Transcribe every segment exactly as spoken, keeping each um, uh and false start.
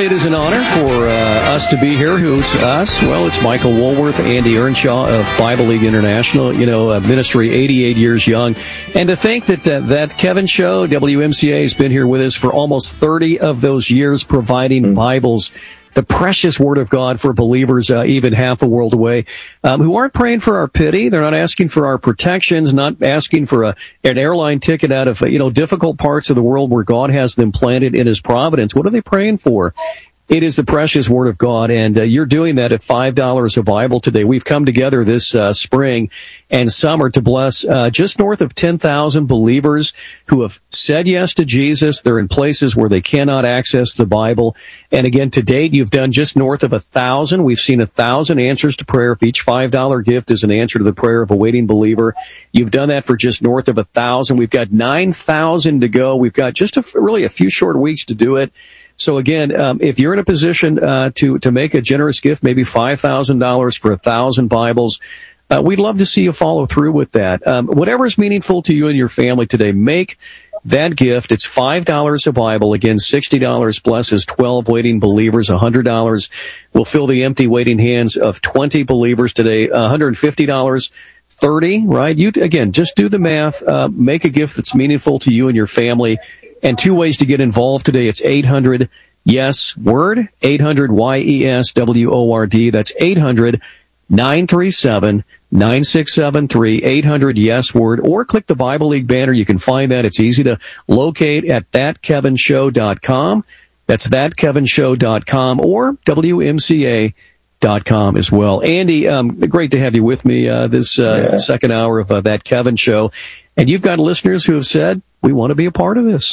it is an honor for uh, us to be here. Who's us? Well, it's Michael Woolworth, Andy Earnshaw of Bible League International, you know, uh, ministry eighty-eight years young. And to think that uh, that Kevin Show, W M C A, has been here with us for almost thirty of those years, providing mm-hmm. Bibles, the precious Word of God for believers, uh, even half a world away, um, who aren't praying for our pity. They're not asking for our protections, not asking for a, an airline ticket out of, uh, you know, difficult parts of the world where God has them planted in His providence. What are they praying for? It is the precious Word of God, and uh, you're doing that at five dollars a Bible today. We've come together this uh, spring and summer to bless uh, just north of ten thousand believers who have said yes to Jesus. They're in places where they cannot access the Bible. And again, to date, you've done just north of a thousand. We've seen a thousand answers to prayer. If each five dollar gift is an answer to the prayer of a waiting believer, you've done that for just north of a thousand. We've got nine thousand to go. We've got just a, really a few short weeks to do it. So again, um, if you're in a position uh, to to make a generous gift, maybe five thousand dollars for a thousand Bibles, uh, we'd love to see you follow through with that. Um, whatever is meaningful to you and your family today, make that gift. It's five dollars a Bible. Again, sixty dollars blesses twelve waiting believers. one hundred dollars will fill the empty waiting hands of twenty believers today. one hundred fifty dollars, thirty, right? You again, just do the math. Uh, make a gift that's meaningful to you and your family. And two ways to get involved today. It's eight hundred yes word, eight hundred Y E S W O R D. That's eight hundred nine three seven nine six seven three, eight hundred yes word, or click the Bible League banner. You can find that. It's easy to locate at that kevin show dot com. That's that kevin show dot com or W M C A dot com as well. Andy, um, great to have you with me uh, this uh, yeah. second hour of uh, That Kevin Show. And you've got listeners who have said, we want to be a part of this.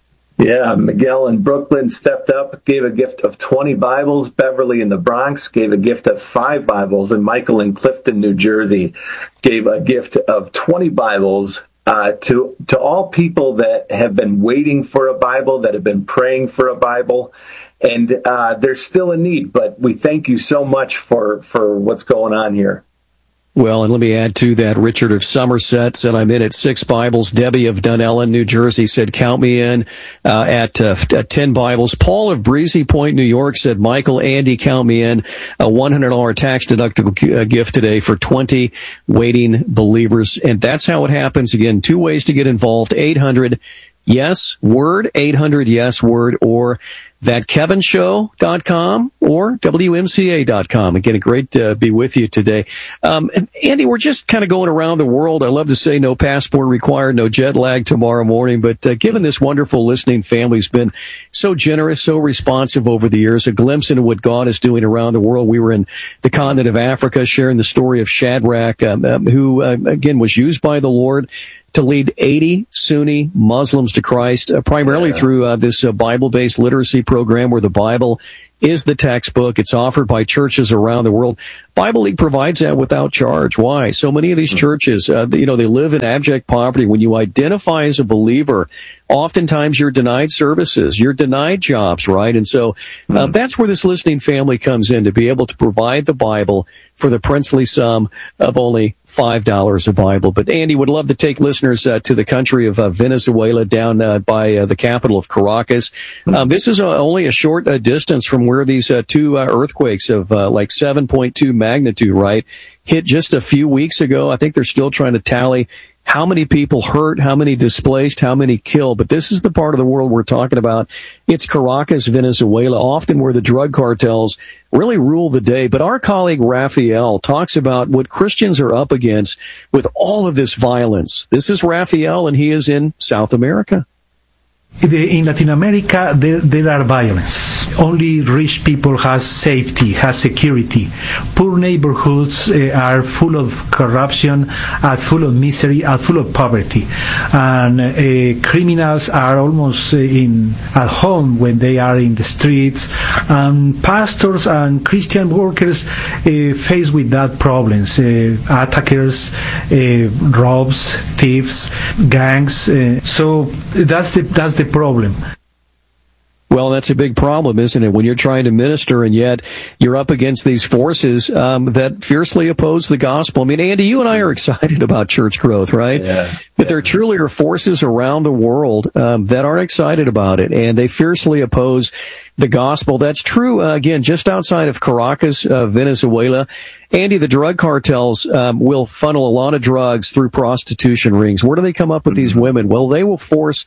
Yeah, Miguel in Brooklyn stepped up, gave a gift of twenty Bibles. Beverly in the Bronx gave a gift of five Bibles. And Michael in Clifton, New Jersey, gave a gift of twenty Bibles uh, to to all people that have been waiting for a Bible, that have been praying for a Bible. And uh, there's still a need, but we thank you so much for, for what's going on here. Well, and let me add to that, Richard of Somerset said, I'm in at six Bibles. Debbie of Dunellen, New Jersey said, count me in uh, at, uh, at ten Bibles. Paul of Breezy Point, New York said, Michael, Andy, count me in. A one hundred dollars tax-deductible gift today for twenty waiting believers. And that's how it happens. Again, two ways to get involved, eight hundred yes word, eight hundred yes word, or that kevin show dot com or W M C A dot com. Again, great to be with you today. Um, and Andy, we're just kind of going around the world. I love to say no passport required, no jet lag tomorrow morning. But uh, given this wonderful listening family has been so generous, so responsive over the years, a glimpse into what God is doing around the world. We were in the continent of Africa sharing the story of Shadrach, um, um, who, uh, again, was used by the Lord to lead eighty Sunni Muslims to Christ, uh, primarily yeah. through uh, this uh, Bible-based literacy program where the Bible is the textbook. It's offered by churches around the world. Bible League provides that without charge. Why? So many of these churches, uh, you know, they live in abject poverty. When you identify as a believer, oftentimes you're denied services, you're denied jobs, right? And so uh, that's where this listening family comes in, to be able to provide the Bible for the princely sum of only five dollars a Bible. But Andy, would love to take listeners uh, to the country of uh, Venezuela, down uh, by uh, the capital of Caracas. Um, this is uh, only a short uh, distance from where these uh, two uh, earthquakes of uh, like seven point two magnitude, right, hit just a few weeks ago. I think they're still trying to tally how many people hurt, how many displaced, how many killed. But this is the part of the world we're talking about. It's Caracas, Venezuela, often where the drug cartels really rule the day. But our colleague Raphael talks about what Christians are up against with all of this violence. This is Raphael, and he is in South America. In Latin America, there, there are violence. Only rich people has safety, has security. Poor neighborhoods uh, are full of corruption, are full of misery, are full of poverty. And uh, criminals are almost uh, in at home when they are in the streets. And pastors and Christian workers uh, face with that problems. Uh, attackers, uh, robs, thieves, gangs. Uh, so that's the that's the problem. Well, that's a big problem, isn't it? When you're trying to minister and yet you're up against these forces um, that fiercely oppose the gospel. I mean, Andy, you and I are excited about church growth, right? Yeah. But there truly are forces around the world um, that aren't excited about it, and they fiercely oppose the gospel. That's true, uh, again, just outside of Caracas, uh, Venezuela. Andy, the drug cartels um, will funnel a lot of drugs through prostitution rings. Where do they come up with these women? Well, they will force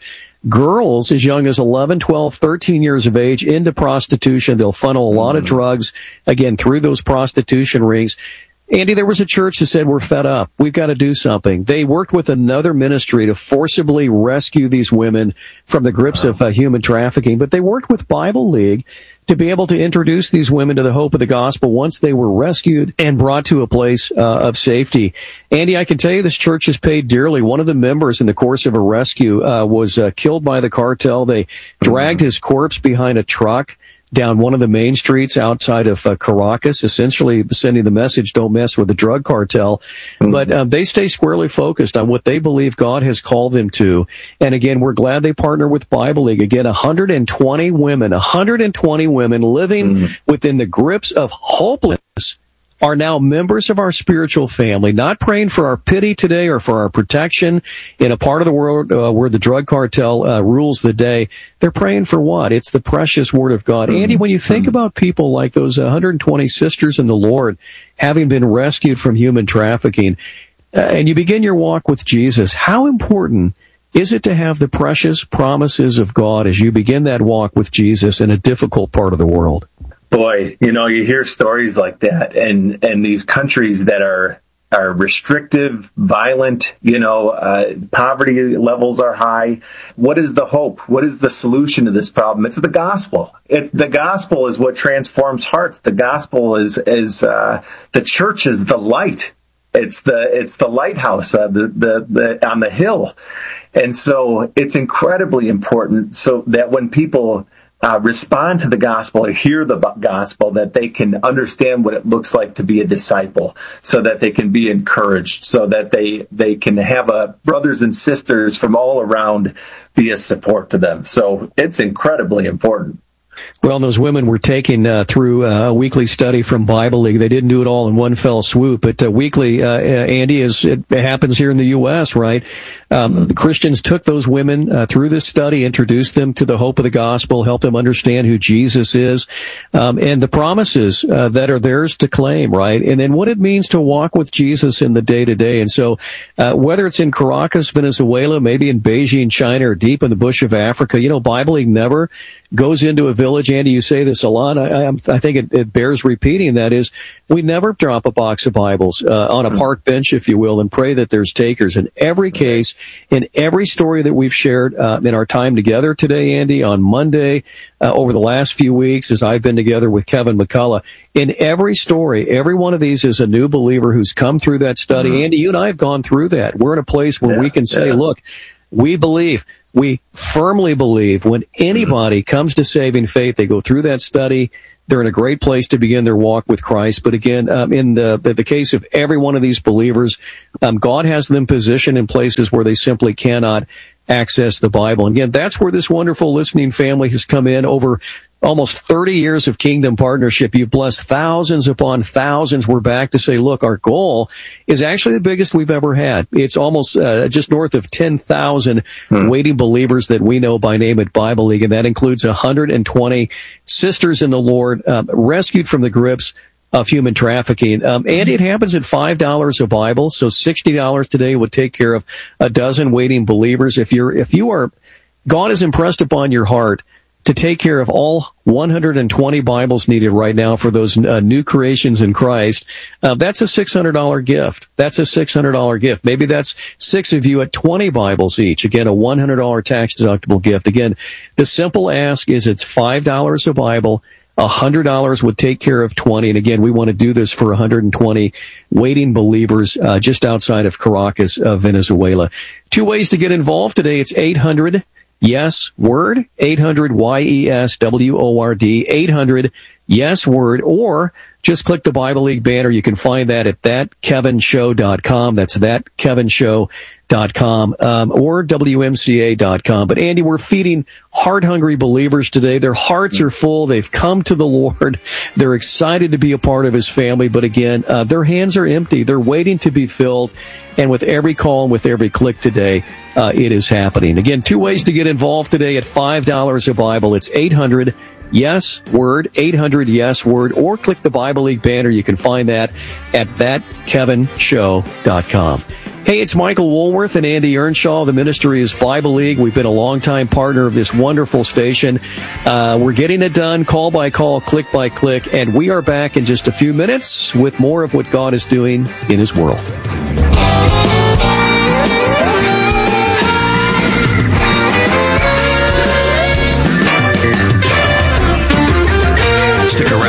girls as young as eleven, twelve, thirteen years of age into prostitution. They'll funnel a lot of drugs, again, through those prostitution rings. Andy, there was a church that said, we're fed up. We've got to do something. They worked with another ministry to forcibly rescue these women from the grips of uh, human trafficking. But they worked with Bible League to be able to introduce these women to the hope of the gospel once they were rescued and brought to a place uh, of safety. Andy, I can tell you this church has paid dearly. One of the members in the course of a rescue uh, was uh, killed by the cartel. They dragged his corpse behind a truck down one of the main streets outside of uh, Caracas, essentially sending the message, don't mess with the drug cartel. Mm-hmm. But um, they stay squarely focused on what they believe God has called them to. And again, we're glad they partner with Bible League. Again, one hundred twenty women, one hundred twenty women living mm-hmm. within the grips of hopelessness are now members of our spiritual family, not praying for our pity today or for our protection in a part of the world uh, where the drug cartel uh, rules the day. They're praying for what? It's the precious Word of God. Mm-hmm. Andy, when you think mm-hmm. about people like those one hundred twenty sisters in the Lord having been rescued from human trafficking, uh, and you begin your walk with Jesus, how important is it to have the precious promises of God as you begin that walk with Jesus in a difficult part of the world? Boy, you know, you hear stories like that, and, and these countries that are, are restrictive, violent, you know, uh, poverty levels are high. What is the hope? What is the solution to this problem? It's the gospel. It's the gospel is what transforms hearts. The gospel is, is, uh, the church is the light. It's the, it's the lighthouse, uh, the, the, the, on the hill. And so it's incredibly important so that when people Uh, respond to the gospel or hear the gospel, that they can understand what it looks like to be a disciple, so that they can be encouraged, so that they, they can have a brothers and sisters from all around be a support to them. So it's incredibly important. Well, those women were taken uh, through uh, a weekly study from Bible League. They didn't do it all in one fell swoop, but uh, weekly, uh, Andy, as it happens here in the U S, right? Um, the Christians took those women uh, through this study, introduced them to the hope of the gospel, helped them understand who Jesus is, um, and the promises uh, that are theirs to claim, right? And then what it means to walk with Jesus in the day-to-day. And so uh, whether it's in Caracas, Venezuela, maybe in Beijing, China, or deep in the bush of Africa, you know, Bible League never goes into a village. Andy, you say this a lot. I, I, I think it, it bears repeating. That is, we never drop a box of Bibles uh, on a park bench, if you will, and pray that there's takers. In every case, in every story that we've shared uh, in our time together today, Andy, on Monday, uh, over the last few weeks, as I've been together with Kevin McCullough, in every story, every one of these is a new believer who's come through that study. Mm-hmm. Andy, you and I have gone through that. We're in a place where yeah, we can say, yeah. look, we believe. We firmly believe when anybody comes to saving faith, they go through that study, they're in a great place to begin their walk with Christ. But again, um, in the, the the case of every one of these believers, um, God has them positioned in places where they simply cannot access the Bible. And again, that's where this wonderful listening family has come in over almost thirty years of kingdom partnership. You've blessed thousands upon thousands. We're back to say, look, our goal is actually the biggest we've ever had. It's almost uh, just north of ten thousand hmm. waiting believers that we know by name at Bible League, and that includes one hundred twenty sisters in the Lord um, rescued from the grips of human trafficking. Um, and it happens at five dollars a Bible, so sixty dollars today would take care of a dozen waiting believers. If you're, if you are, God has impressed upon your heart to take care of all one hundred twenty Bibles needed right now for those uh, new creations in Christ, uh, that's a six hundred dollars gift. That's a six hundred dollars gift. Maybe that's six of you at twenty Bibles each. Again, a one hundred dollars tax-deductible gift. Again, the simple ask is it's five dollars a Bible. one hundred dollars would take care of twenty. And again, we want to do this for one hundred twenty waiting believers uh, just outside of Caracas, uh, Venezuela. Two ways to get involved today. It's eight hundred Yes, Word, eight hundred Y E S W O R D, eight hundred Yes, Word, or just click the Bible League banner. You can find that at that kevin show dot com. That's that kevin show dot com um, or W M C A dot com. But Andy, we're feeding heart-hungry believers today. Their hearts are full. They've come to the Lord. They're excited to be a part of His family. But again, uh, their hands are empty. They're waiting to be filled. And with every call and with every click today, uh, it is happening. Again, two ways to get involved today at five dollars a Bible. It's eight hundred yes word, eight hundred yes word, or click the Bible League banner. You can find that at that kevin show dot com. Hey, it's Michael Woolworth and Andy Earnshaw. The ministry is Bible League. We've been a longtime partner of this wonderful station. Uh, we're getting it done call by call, click by click, and we are back in just a few minutes with more of what God is doing in His world.